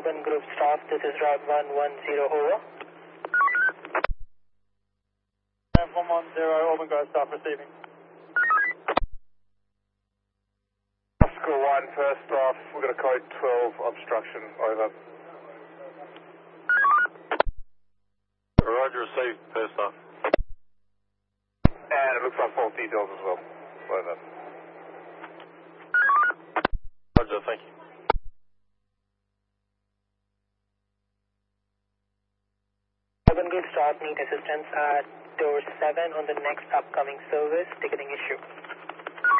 Urban Group staff, this is route 110 over. 110, Urban Group staff receiving. Oscar 1, first off, we've got a code 12 obstruction, over. Roger, received, first off. And it looks like fault details as well, over. Roger, thank you. Urban Group staff need assistance at door 7 on the next upcoming service ticketing issue.